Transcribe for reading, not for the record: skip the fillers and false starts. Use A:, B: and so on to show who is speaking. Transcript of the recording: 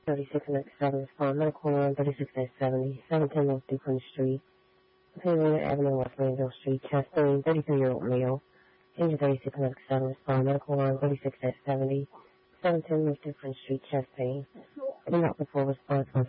A: 36 and 7 respond. Medical line 36 70, 710 North Dupont Street, Pennsylvania Avenue, West Manville Street, chest pain, 33-year-old male. Danger 36 and 7 respond. Medical line 36 70, 710 North Dupont Street, chest pain. Do not before response